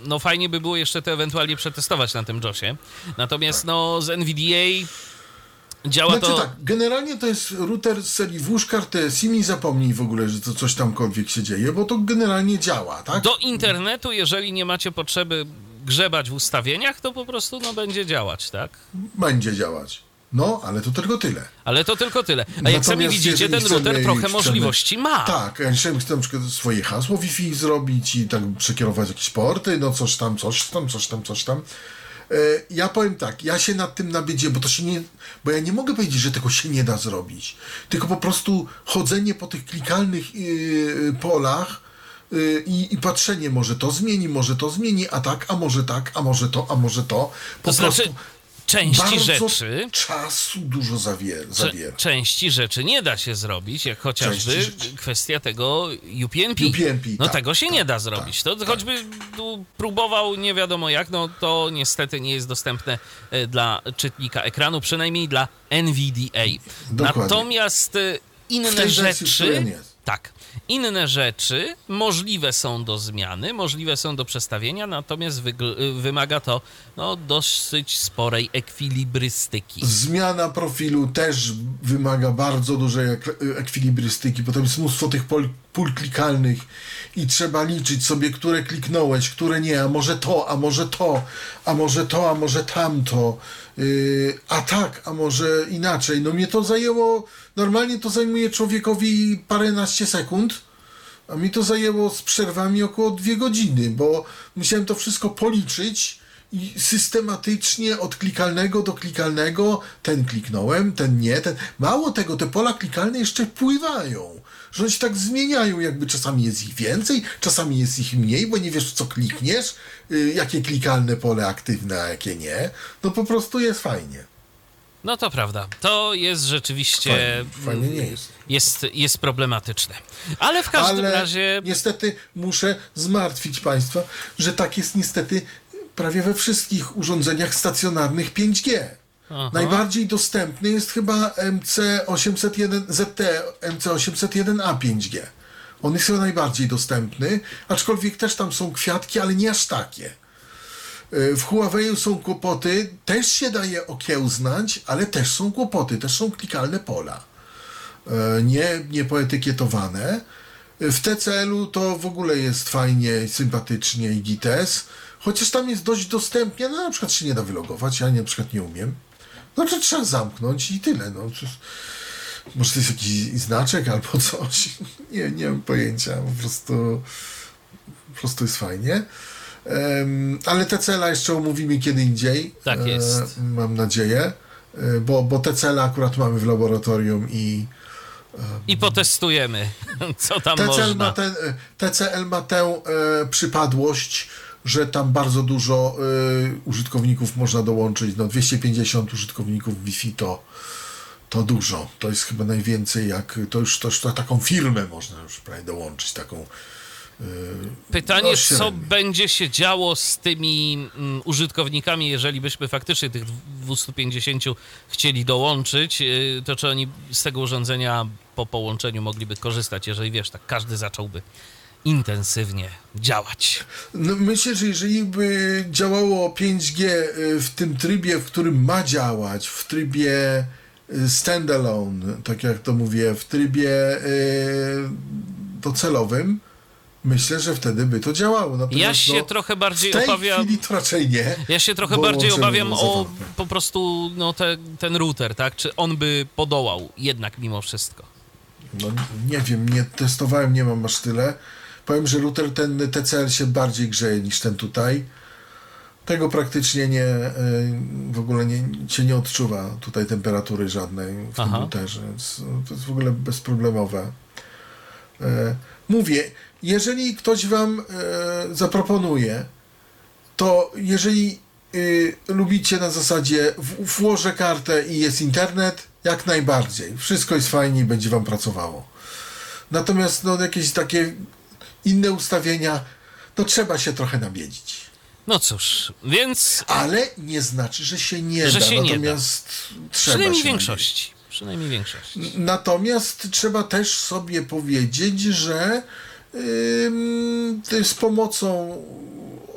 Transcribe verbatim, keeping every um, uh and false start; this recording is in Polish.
no fajnie by było jeszcze to ewentualnie przetestować na tym JOSie. Natomiast no z N V D A działa znaczy to... tak, generalnie to jest router z serii włóż kartę SIM i zapomnij w ogóle, że to coś tamkolwiek się dzieje, bo to generalnie działa, tak? Do internetu, jeżeli nie macie potrzeby grzebać w ustawieniach, to po prostu no będzie działać, tak? Będzie działać. No, ale to tylko tyle. Ale to tylko tyle. A jak sami widzicie, ten router trochę możliwości ma. Tak, ja chcę na przykład swoje hasło Wi-Fi zrobić i tak przekierować jakieś porty, no coś tam, coś tam, coś tam, coś tam. Ja powiem tak, ja się nad tym nabiedzę, bo to się nie, bo ja nie mogę powiedzieć, że tego się nie da zrobić, tylko po prostu chodzenie po tych klikalnych yy, polach yy, i, i patrzenie, może to zmieni, może to zmieni, a tak, a może tak, a może to, a może to. Po to prostu znaczy, części bardzo rzeczy... czasu dużo zawiera. zawiera. Części rzeczy nie da się zrobić, jak chociażby kwestia tego U P N P. U P N P no tak, tego się tak, nie da zrobić. Tak, to choćby tu próbował nie wiadomo jak, no to niestety nie jest dostępne dla czytnika ekranu, przynajmniej dla N V D A. Dokładnie. Natomiast inne rzeczy... Tak. Inne rzeczy możliwe są do zmiany, możliwe są do przestawienia, natomiast wymaga to no, dosyć sporej ekwilibrystyki. Zmiana profilu też wymaga bardzo dużej ek- ekwilibrystyki, bo tam jest mnóstwo tych pol, pól klikalnych i trzeba liczyć sobie, które kliknąłeś, które nie, a może to, a może to, a może to, a może tamto, yy, a tak, a może inaczej. No mnie to zajęło, normalnie to zajmuje człowiekowi paręnaście sekund, a mi to zajęło z przerwami około dwie godziny, bo musiałem to wszystko policzyć i systematycznie od klikalnego do klikalnego, ten kliknąłem, ten nie, ten... Mało tego, te pola klikalne jeszcze pływają, że one się tak zmieniają, jakby czasami jest ich więcej, czasami jest ich mniej, bo nie wiesz, co klikniesz, yy, jakie klikalne pole aktywne, a jakie nie. No po prostu jest fajnie. No to prawda, to jest rzeczywiście... Fajnie, fajnie nie jest. Jest, jest problematyczne. Ale w każdym Ale razie... niestety muszę zmartwić Państwa, że tak jest niestety prawie we wszystkich urządzeniach stacjonarnych pięć G. Aha. Najbardziej dostępny jest chyba M C osiemset jeden, Z T E M C osiemset jeden A pięć G. On jest chyba najbardziej dostępny, aczkolwiek też tam są kwiatki, ale nie aż takie. W Huawei'u są kłopoty, też się daje okiełznać, ale też są kłopoty, też są klikalne pola. Nie, nie poetykietowane. W T C L-u to w ogóle jest fajnie, sympatycznie i gites, chociaż tam jest dość dostępnie, no na przykład się nie da wylogować, ja na przykład nie umiem. No to trzeba zamknąć i tyle. No. Może to jest jakiś znaczek albo coś, nie, nie mam pojęcia, po prostu, po prostu jest fajnie. Um, ale T C L-a jeszcze omówimy kiedy indziej. Tak jest. E, mam nadzieję, e, bo, bo T C L-a akurat mamy w laboratorium i um, i potestujemy, co tam T C L można. Ma ten, T C L ma tę e, przypadłość, że tam bardzo dużo e, użytkowników można dołączyć. No dwieście pięćdziesiąt użytkowników Wi-Fi to, to dużo. To jest chyba najwięcej, jak to już, to już to, taką firmę można już prawie dołączyć, taką. Pytanie, no, co będzie się działo z tymi um, użytkownikami, jeżeli byśmy faktycznie tych dwieście pięćdziesiąt chcieli dołączyć, yy, to czy oni z tego urządzenia po połączeniu mogliby korzystać, jeżeli wiesz, tak każdy zacząłby intensywnie działać. No, myślę, że jeżeli by działało pięć G w tym trybie, w którym ma działać, w trybie standalone, tak jak to mówię, w trybie yy, docelowym, myślę, że wtedy by to działało. Natomiast ja się no, trochę bardziej w tej obawiam. chwili to raczej nie. Ja się trochę bardziej obawiam o po prostu no, te, ten router, tak? Czy on by podołał jednak mimo wszystko? No nie wiem, nie testowałem, nie mam aż tyle. Powiem, że router ten T C L się bardziej grzeje niż ten tutaj. Tego praktycznie nie, w ogóle nie, się nie odczuwa tutaj temperatury żadnej w Aha. tym routerze, więc to jest w ogóle bezproblemowe. Mówię, jeżeli ktoś wam e, zaproponuje, to jeżeli e, lubicie na zasadzie w, włożę kartę i jest internet, jak najbardziej. Wszystko jest fajnie i będzie wam pracowało. Natomiast no, jakieś takie inne ustawienia, no trzeba się trochę nabiedzić. No cóż, więc... Ale nie znaczy, że się nie że da. Się Natomiast nie da. trzeba Przynajmniej się większości. Nabieć. Przynajmniej większość. Natomiast trzeba też sobie powiedzieć, że yy, z pomocą